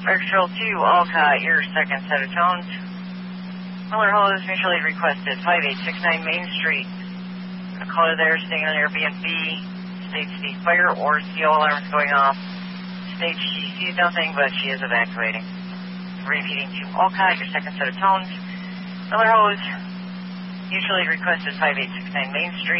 Fire Control 2, Alcott, your second set of tones. Miller Hose mutually requested 5869 Main Street. A caller there staying on Airbnb. States the fire or CO alarm is going off. States she sees nothing, but she is evacuating. Repeating to Alcott, your second set of tones. Miller Hose mutually requested 5869 Main Street.